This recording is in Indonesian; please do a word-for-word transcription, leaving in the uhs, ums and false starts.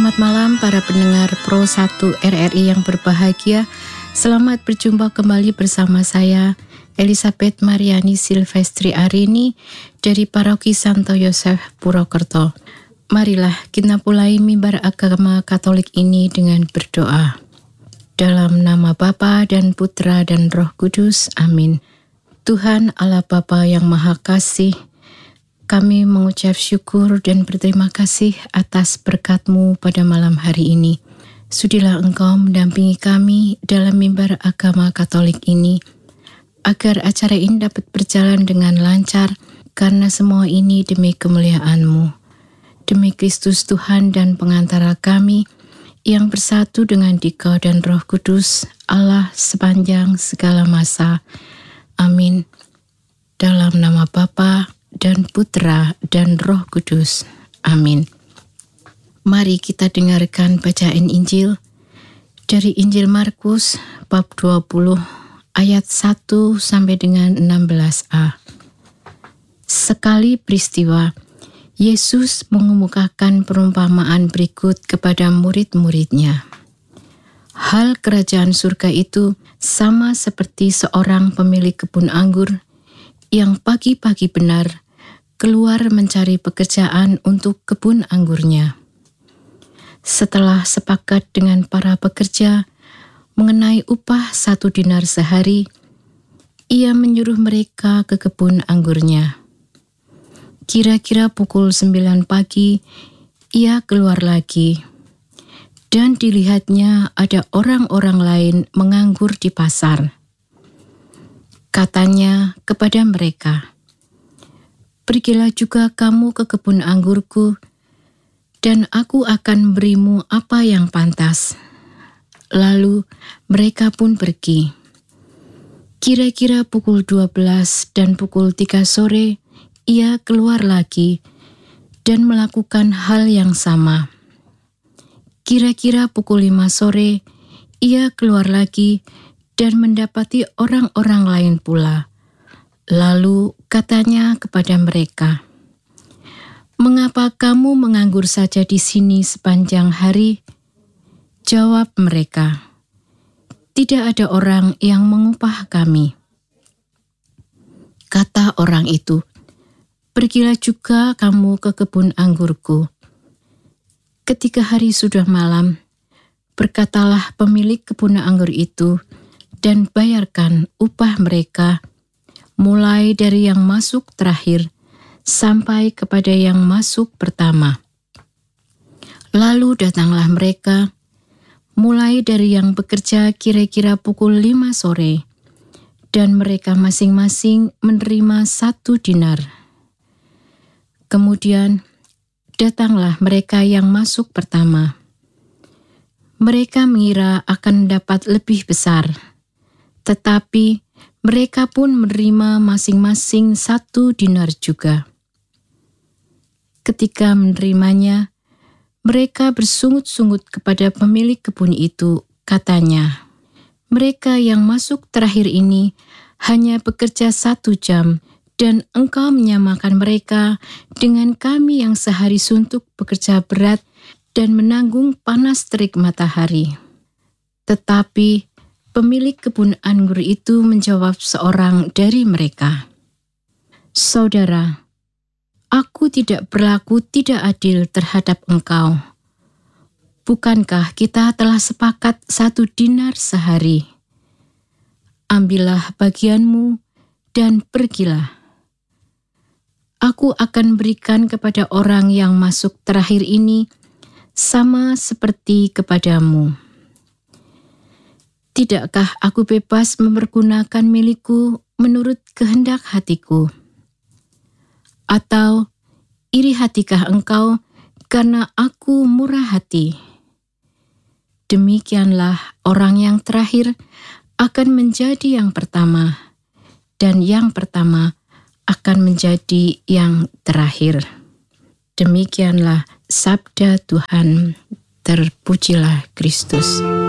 Selamat malam para pendengar Pro satu R R I yang berbahagia. Selamat berjumpa kembali bersama saya Elizabeth Mariani Silvestri Arini dari Paroki Santo Yosef Purwokerto. Marilah kita mulai mimbar agama Katolik ini dengan berdoa. Dalam nama Bapa dan Putra dan Roh Kudus, amin. Tuhan Allah Bapa yang Maha Kasih, kami mengucap syukur dan berterima kasih atas berkat-Mu pada malam hari ini. Sudilah Engkau mendampingi kami dalam mimbar agama Katolik ini, agar acara ini dapat berjalan dengan lancar, karena semua ini demi kemuliaan-Mu. Demi Kristus Tuhan dan pengantara kami, yang bersatu dengan Dikau dan Roh Kudus, Allah sepanjang segala masa. Amin. Dalam nama Bapa dan Putra dan Roh Kudus. Amin. Mari kita dengarkan bacaan Injil dari Injil Markus bab dua puluh ayat satu sampai dengan enam belas a. Sekali peristiwa, Yesus mengemukakan perumpamaan berikut kepada murid-muridnya. Hal kerajaan surga itu sama seperti seorang pemilik kebun anggur yang pagi-pagi benar keluar mencari pekerjaan untuk kebun anggurnya. Setelah sepakat dengan para pekerja mengenai upah satu dinar sehari, ia menyuruh mereka ke kebun anggurnya. Kira-kira pukul sembilan pagi, ia keluar lagi, dan dilihatnya ada orang-orang lain menganggur di pasar. Katanya kepada mereka, "Pergilah juga kamu ke kebun anggurku, dan aku akan berimu apa yang pantas." Lalu mereka pun pergi. Kira-kira pukul dua belas dan pukul tiga sore, ia keluar lagi dan melakukan hal yang sama. Kira-kira pukul lima sore, ia keluar lagi dan mendapati orang-orang lain pula. Lalu katanya kepada mereka, "Mengapa kamu menganggur saja di sini sepanjang hari?" Jawab mereka, "Tidak ada orang yang mengupah kami." Kata orang itu, "Pergilah juga kamu ke kebun anggurku." Ketika hari sudah malam, berkatalah pemilik kebun anggur itu, dan bayarkan upah mereka, mulai dari yang masuk terakhir sampai kepada yang masuk pertama. Lalu datanglah mereka, mulai dari yang bekerja kira-kira pukul lima sore, dan mereka masing-masing menerima satu dinar. Kemudian datanglah mereka yang masuk pertama. Mereka mengira akan dapat lebih besar, tetapi mereka pun menerima masing-masing satu dinar juga. Ketika menerimanya, mereka bersungut-sungut kepada pemilik kebun itu, katanya, "Mereka yang masuk terakhir ini hanya bekerja satu jam, dan engkau menyamakan mereka dengan kami yang sehari suntuk bekerja berat dan menanggung panas terik matahari." Tetapi pemilik kebun anggur itu menjawab seorang dari mereka, "Saudara, aku tidak berlaku tidak adil terhadap engkau. Bukankah kita telah sepakat satu dinar sehari? Ambillah bagianmu dan pergilah. Aku akan berikan kepada orang yang masuk terakhir ini sama seperti kepadamu. Tidakkah aku bebas mempergunakan milikku menurut kehendak hatiku? Atau iri hatikah engkau karena aku murah hati?" Demikianlah orang yang terakhir akan menjadi yang pertama, dan yang pertama akan menjadi yang terakhir. Demikianlah sabda Tuhan. Terpujilah Kristus.